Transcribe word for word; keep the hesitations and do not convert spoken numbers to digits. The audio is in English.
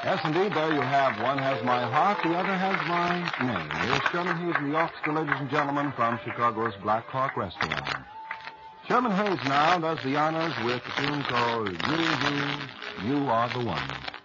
Yes, indeed, there you have. One has my heart, the other has my name. Here's Sherman Hayes in the orchestra, ladies and gentlemen, from Chicago's Black Hawk Restaurant. Sherman Hayes now does the honors with a tune called You, You, You Are the One.